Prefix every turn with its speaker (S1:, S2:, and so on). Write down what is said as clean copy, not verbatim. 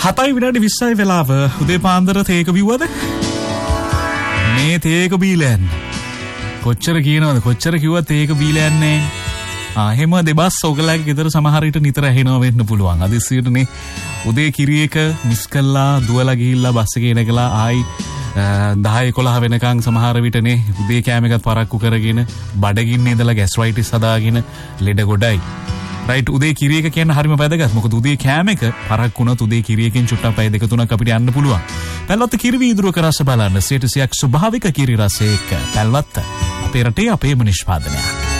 S1: 7:20 වෙලාව උදේ පාන්දර තේක බිව්වද? මේ තේක බීලා යන්න. කොච්චර කියනවද? කොච්චර කිව්වත් තේක බීලා යන්නේ. එහෙම දෙබස් ඔයගලගේ ගෙදර සමහර විට නිතර ඇහෙනවා වෙන්න පුළුවන්. අදිසියටනේ උදේ කිරියක මිස් කළා දුවලා ගිහිල්ලා බස් එකේ නැගලා ආයි 10-11 වෙනකන් සමහර විටනේ උදේ කෑම එකත් පරක්කු කරගෙන බඩගින්නේ ඉඳලා ગેස්ට්‍රයිටිස් හදාගෙන ලෙඩ ගොඩයි. රයිට් උදේ කිරියක කියන්න හරිම වැදගත්. මොකද උදේ කෑම එක පරක්කු වුණොත් උදේ කිරියකින් චුට්ටක් පැය 2-3ක් අපිට යන්න පුළුවන්. පැල්ලොත් කිරි වීදුරුවක රස බලන්න 100% ස්වභාවික කිරි රසයක පැල්ලොත් අපේ රටේ අපේම නිෂ්පාදනයක්.